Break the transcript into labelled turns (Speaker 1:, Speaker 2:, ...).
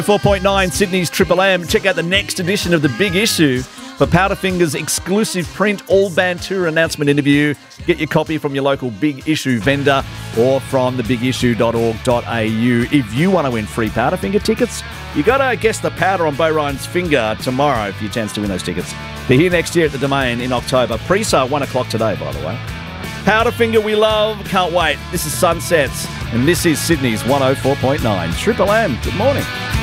Speaker 1: 4.9 Sydney's Triple M. Check out the next edition of The Big Issue for Powderfinger's exclusive print all-band tour announcement interview. Get your copy from your local Big Issue vendor or from thebigissue.org.au. If you want to win free Powderfinger tickets, you got to guess the powder on Bo Ryan's finger tomorrow for your chance to win those tickets. They're here next year at the Domain in October. Pre-sale 1 o'clock today, by the way. Powderfinger we love. Can't wait. This is Sunsets, and this is Sydney's 104.9 Triple M. Good morning.